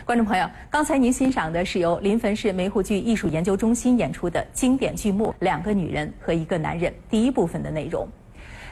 观众朋友，刚才您欣赏的是由临汾市梅湖剧艺术研究中心演出的经典剧目《两个女人和一个男人》第一部分的内容。